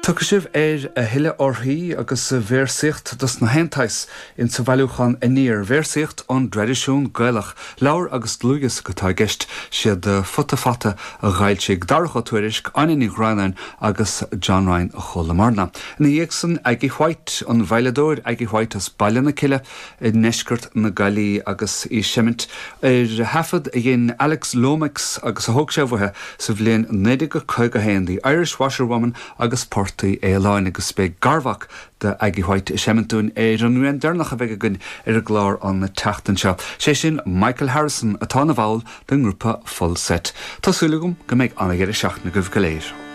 Tucha sibh a thuile orthaí agus bhéirsaocht dus na hentais in sa bhailiúchan aníir bhéirsaocht an tradiisiún gailach leabhar agus dlúgas go tá gceist siad fata a ghailteigh darcha tuairisc Annie Granan agus John Ryan a cholamarna. Na dhéagsan Aggie White an bhailedóir Aggie White as bailile na ciile i neisgurt na Gailí agus í Simint hafad a dhéon Alex Lomax agus a thug sé bmhaithe sa bhliain 95 the Irish washerwoman agus Portaí éileáin agus be garbhach de Aggie White Simintún an nuain dearnach a bheith gunn a glár an na teachtain seo. Sé sin Michael Harrison atá na bhail den grúpa full set. Tásúlagum go méid anna ggéir seach na go bh go léir.